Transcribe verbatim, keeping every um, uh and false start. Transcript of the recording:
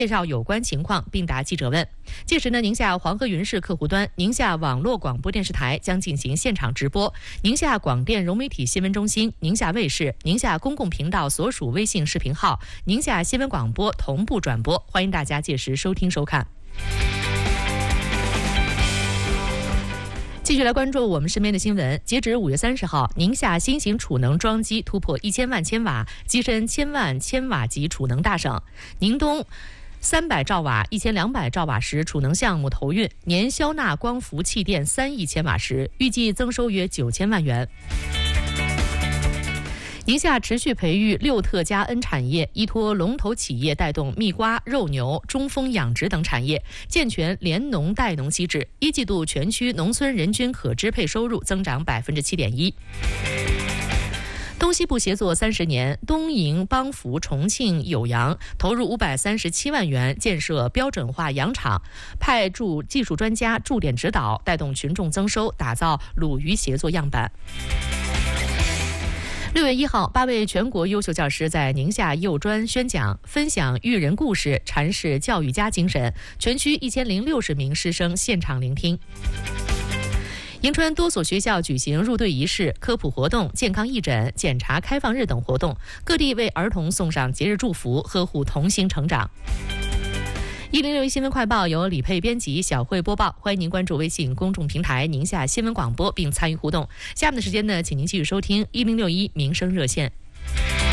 介绍有关情况并答记者问。届时呢，宁夏黄河云市客户端、宁夏网络广播电视台将进行现场直播，宁夏广电融媒体新闻中心、宁夏卫视、宁夏公共频道所属微信视频号、宁夏新闻广播同步转播，欢迎大家届时收听收看。继续来关注我们身边的新闻。截止五月三十号，宁夏新型储能装机突破一千万千瓦，跻身千万千瓦级储能大省。宁东三百兆瓦、一千两百兆瓦时储能项目投运，年消纳光伏气电三亿千瓦时，预计增收约九千万元。宁夏持续培育六特加 N 产业，依托龙头企业带动蜜瓜、肉牛、中丰养殖等产业，健全联农带农机制。一季度全区农村人均可支配收入增长百分之七点一。东西部协作三十年，东营帮扶重庆酉阳投入五百三十七万元建设标准化养场，派驻技术专家驻点指导，带动群众增收，打造鲁渝协作样板。六月一号，八位全国优秀教师在宁夏幼专宣讲，分享育人故事，阐释教育家精神。全区一千零六十名师生现场聆听。迎春多所学校举行入队仪式、科普活动、健康义诊、检查开放日等活动，各地为儿童送上节日祝福，呵护童心成长。一零六一新闻快报由李佩编辑，小慧播报。欢迎您关注微信公众平台宁夏新闻广播并参与互动。下面的时间呢，请您继续收听一零六一民生热线。